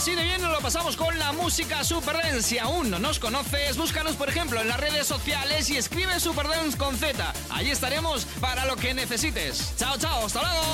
Así de bien nos lo pasamos con la música Superdance. Si aún no nos conoces, búscanos por ejemplo en las redes sociales y escribe Superdance con Z. Allí estaremos para lo que necesites. Chao, chao, hasta luego.